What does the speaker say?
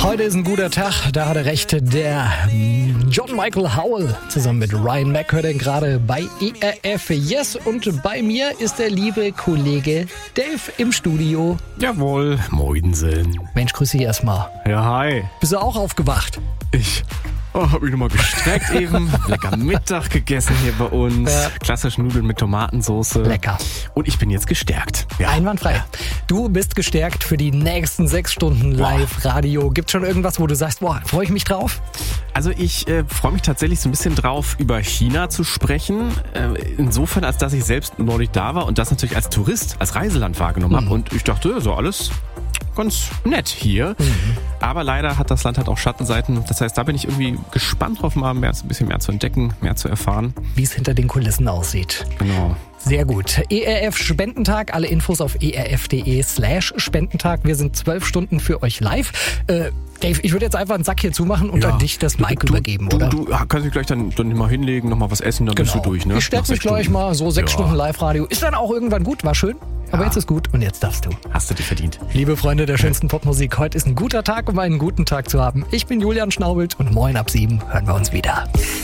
Heute ist ein guter Tag, da hat er recht. Der John Michael Howell zusammen mit Ryan Mac hört ihn gerade bei ERF Yes. Und bei mir ist der liebe Kollege Dave im Studio. Jawohl, moinsen. Mensch, grüß dich erstmal. Ja, hi. Bist du auch aufgewacht? Hab mich nochmal gestreckt eben. Lecker Mittag gegessen hier bei uns. Ja. Klassisch Nudeln mit Tomatensauce. Lecker. Und ich bin jetzt gestärkt. Ja. Einwandfrei. Du bist gestärkt für die nächsten 6 Stunden Live-Radio. Gibt's schon irgendwas, wo du sagst, freue ich mich drauf? Also ich freue mich tatsächlich so ein bisschen drauf, über China zu sprechen. Insofern, als dass ich selbst neulich da war und das natürlich als Tourist, als Reiseland wahrgenommen habe. Und ich dachte, so alles ganz nett hier. Aber leider hat das Land halt auch Schattenseiten. Das heißt, da bin ich irgendwie gespannt drauf, mal ein bisschen mehr zu entdecken, mehr zu erfahren. Wie es hinter den Kulissen aussieht. Genau. Sehr gut. ERF Spendentag, alle Infos auf erf.de/Spendentag. Wir sind 12 Stunden für euch live. Dave, ich würde jetzt einfach einen Sack hier zumachen und an dich das Mic übergeben, oder? Du kannst dich gleich dann mal hinlegen, nochmal was essen, dann bist du durch, ne? Ich stärke mich gleich mal, so 6 Stunden Live-Radio. Ist dann auch irgendwann gut, war schön. Aber jetzt ist gut und jetzt darfst du. Hast du dir verdient. Liebe Freunde der schönsten Popmusik, heute ist ein guter Tag, um einen guten Tag zu haben. Ich bin Julian Schnaubelt und morgen ab 7 hören wir uns wieder.